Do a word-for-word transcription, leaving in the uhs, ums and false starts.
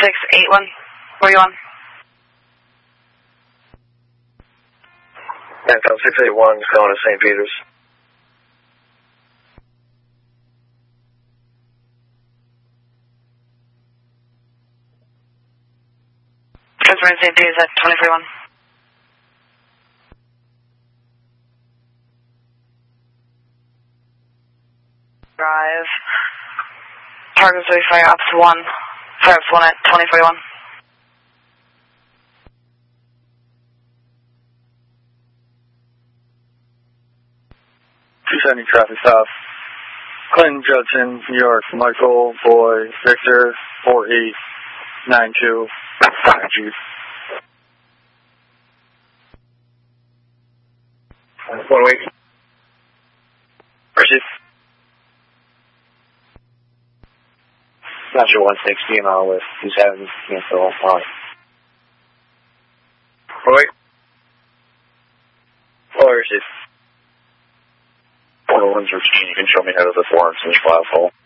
six eight one. Where are you on? Phantom six eight one is going to Saint Peter's. Transferring Saint Peter's at twenty-three one. Drive. Target three fire up to one. Fire up to one at twenty-three one. two seventy traffic stop. Clinton, Judson, New York, Michael, Boy, Victor, four eight nine two, G. One week. Proceed. Not sure one sixty and all with two seventy, cancel on. One week. Oh, receive. One one's routine, you can show me how to the forms in the file full.